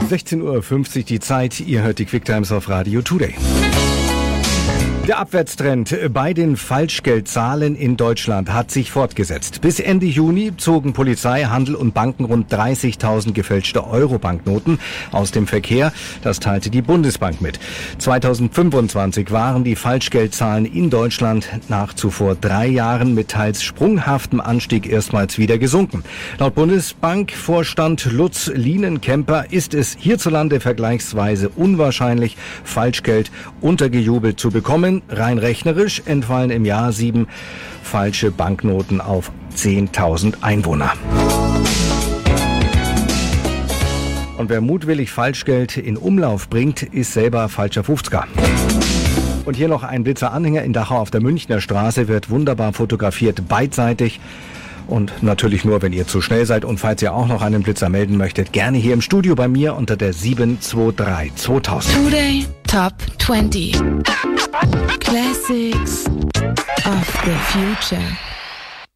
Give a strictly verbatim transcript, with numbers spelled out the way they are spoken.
sechzehn Uhr fünfzig die Zeit. Ihr hört die Quick Times auf Radio Today. Der Abwärtstrend bei den Falschgeldzahlen in Deutschland hat sich fortgesetzt. Bis Ende Juni zogen Polizei, Handel und Banken rund dreißigtausend gefälschte Euro-Banknoten aus dem Verkehr. Das teilte die Bundesbank mit. zweitausendfünfundzwanzig waren die Falschgeldzahlen in Deutschland nach zuvor drei Jahren mit teils sprunghaftem Anstieg erstmals wieder gesunken. Laut Bundesbankvorstand Lutz Lienenkemper ist es hierzulande vergleichsweise unwahrscheinlich, Falschgeld untergejubelt zu bekommen. Rein rechnerisch entfallen im Jahr sieben falsche Banknoten auf zehntausend Einwohner. Und wer mutwillig Falschgeld in Umlauf bringt, ist selber falscher fünfziger. Und hier noch ein Blitzer-Anhänger in Dachau auf der Münchner Straße wird wunderbar fotografiert, beidseitig. Und natürlich nur, wenn ihr zu schnell seid. Und falls ihr auch noch einen Blitzer melden möchtet, gerne hier im Studio bei mir unter der sieben zwei drei zweitausend. Today Top zwanzig. Classics of the Future.